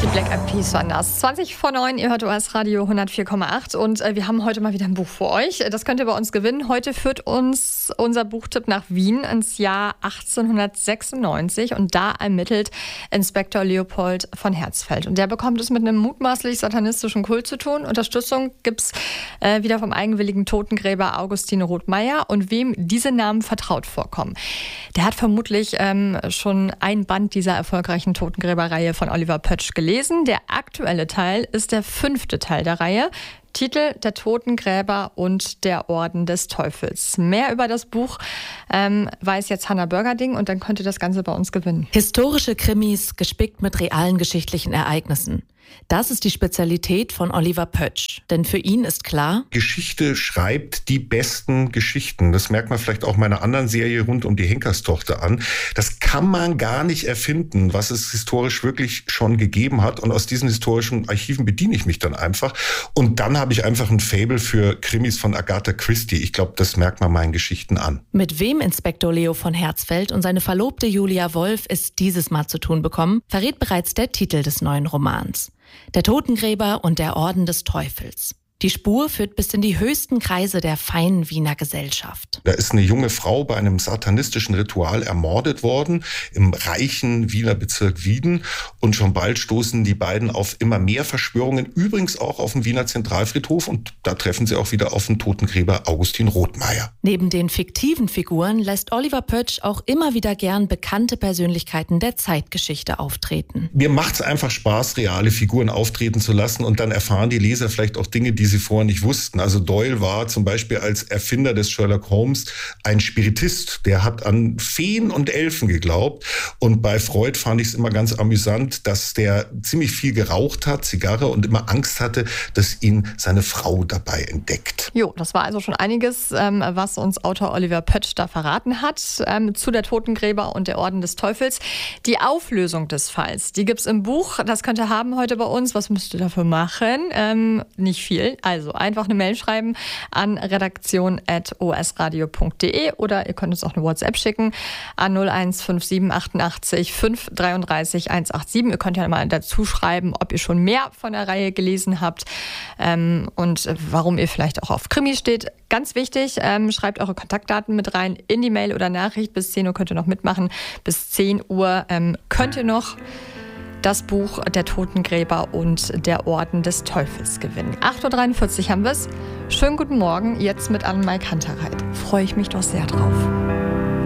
Die Black Eyed Peas waren das. 20 vor 9, ihr hört OS Radio 104,8 und wir haben heute mal wieder ein Buch für euch. Das könnt ihr bei uns gewinnen. Heute führt uns unser Buchtipp nach Wien ins Jahr 1896 und da ermittelt Inspektor Leopold von Herzfeld. Und der bekommt es mit einem mutmaßlich satanistischen Kult zu tun. Unterstützung gibt's wieder vom eigenwilligen Totengräber Augustin Rothmeier und wem diese Namen vertraut vorkommen. Der hat vermutlich schon ein Band dieser erfolgreichen Totengräberreihe von Oliver Pötsch gelesen. Der aktuelle Teil ist der 5. Teil der Reihe. Titel: Der Totengräber und der Orden des Teufels. Mehr über das Buch weiß jetzt Hannah Börgerding und dann könnt ihr das Ganze bei uns gewinnen. Historische Krimis gespickt mit realen geschichtlichen Ereignissen. Das ist die Spezialität von Oliver Pötsch. Denn für ihn ist klar: Geschichte schreibt die besten Geschichten. Das merkt man vielleicht auch meiner anderen Serie rund um die Henkerstochter an. Das kann man gar nicht erfinden, was es historisch wirklich schon gegeben hat. Und aus diesen historischen Archiven bediene ich mich dann einfach. Und dann habe ich einfach ein Faible für Krimis von Agatha Christie. Ich glaube, das merkt man meinen Geschichten an. Mit wem Inspektor Leo von Herzfeld und seine Verlobte Julia Wolf es dieses Mal zu tun bekommen, verrät bereits der Titel des neuen Romans. Der Totengräber und der Orden des Teufels. Die Spur führt bis in die höchsten Kreise der feinen Wiener Gesellschaft. Da ist eine junge Frau bei einem satanistischen Ritual ermordet worden im reichen Wiener Bezirk Wieden. Und schon bald stoßen die beiden auf immer mehr Verschwörungen, übrigens auch auf dem Wiener Zentralfriedhof. Und da treffen sie auch wieder auf den Totengräber Augustin Rothmeier. Neben den fiktiven Figuren lässt Oliver Pötsch auch immer wieder gern bekannte Persönlichkeiten der Zeitgeschichte auftreten. Mir macht es einfach Spaß, reale Figuren auftreten zu lassen. Und dann erfahren die Leser vielleicht auch Dinge, die sie vorher nicht wussten. Also Doyle war zum Beispiel als Erfinder des Sherlock Holmes ein Spiritist. Der hat an Feen und Elfen geglaubt. Und bei Freud fand ich es immer ganz amüsant, dass der ziemlich viel geraucht hat, Zigarre, und immer Angst hatte, dass ihn seine Frau dabei entdeckt. Jo, das war also schon einiges, was uns Autor Oliver Pötsch da verraten hat zu der Totengräber und der Orden des Teufels. Die Auflösung des Falls, die gibt's im Buch. Das könnt ihr haben heute bei uns. Was müsst ihr dafür machen? Nicht viel. Also einfach eine Mail schreiben an redaktion@osradio.de oder ihr könnt uns auch eine WhatsApp schicken an 0157 88 533 187. Ihr könnt ja mal dazu schreiben, ob ihr schon mehr von der Reihe gelesen habt und warum ihr vielleicht auch auf Krimi steht. Ganz wichtig, schreibt eure Kontaktdaten mit rein in die Mail oder Nachricht. Bis 10 Uhr könnt ihr noch mitmachen. Bis 10 Uhr könnt ihr noch das Buch Der Totengräber und der Orden des Teufels gewinnen. 8.43 Uhr haben wir es. Schönen guten Morgen, jetzt mit Anne-Mai Kantereit. Freue ich mich doch sehr drauf.